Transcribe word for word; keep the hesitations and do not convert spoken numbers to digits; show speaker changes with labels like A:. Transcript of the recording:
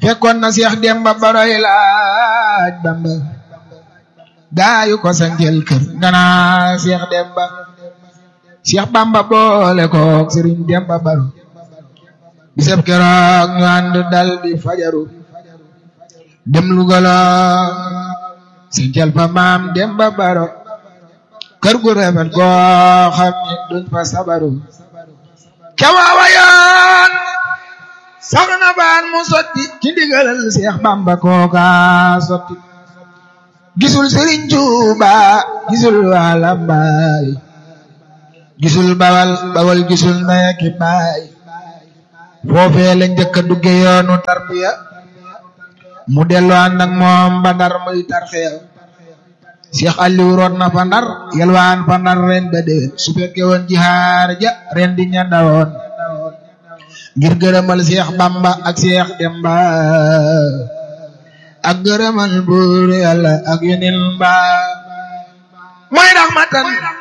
A: fekkoon na Seex Demba Baroy laaj Bamba gaayu ko sanjel kër ngana Seex Demba Seex Bamba boole kook Sëriñ Demba Baro bisab keroog ñu ànd dal di fajaru dem Lugala sanjel fa maam Demba Baro kër gu rafet goo xam ni duñ fa sabaru kewaawa yoon soxna baan mu sotti ci ndigalal Seex Bamba kooka sotti gisul Sëriñ Tuuba gisul waa Lambaay gisul bawal bawal gisul ndey ki baay foofee la njëkk a dugge yoonu tarbiya mu dellu ànd ak moom ba Ndar muy tarxiya Seex Aliou root na fa Ndar yelwaan fa Ndar ren ba déwén su fekke woon jihaar ja ren di ña dawoon ngir gërëmal Seex Bamba ak Seex Demba ak gërëmal buur Yàlla ak yeneen ba mooy raxmatan